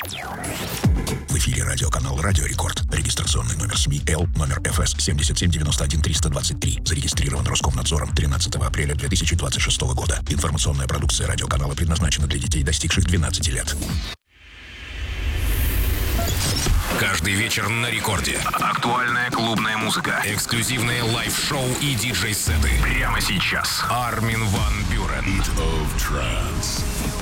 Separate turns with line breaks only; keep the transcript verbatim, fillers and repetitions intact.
В эфире радиоканал «Радио Рекорд». Регистрационный номер СМИ Л, номер эф эс семь семь девять один три два три. Зарегистрирован Роскомнадзором тринадцатого апреля две тысячи двадцать шестого года. Информационная продукция радиоканала предназначена для детей, достигших двенадцати лет.
Каждый вечер на рекорде. Актуальная клубная музыка. Эксклюзивные лайв-шоу и диджей-сеты. Прямо сейчас. Армин ван Бюрен.